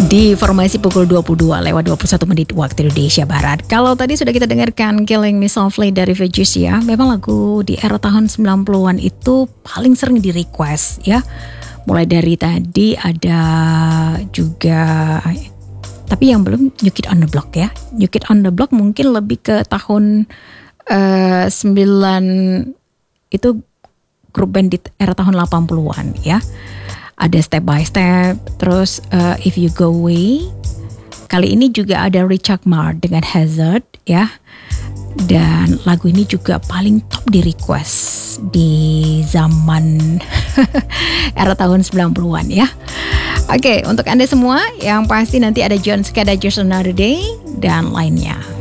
di formasi pukul 22:21 waktu Indonesia Barat. Kalau tadi sudah kita dengarkan Killing Me Softly dari Veggies ya, memang lagu di era tahun 90-an itu paling sering di request ya. Mulai dari tadi ada juga, tapi yang belum New Kid on the Block ya. New Kid on the Block mungkin lebih ke tahun 9, itu grup band di era tahun 80-an ya. Ada Step by Step, terus If You Go Away. Kali ini juga ada Richard Marx dengan Hazard ya. Dan lagu ini juga paling top di request di zaman era tahun 90-an ya. Oke, untuk Anda semua yang pasti nanti ada John Scott, Just Another Day dan lainnya.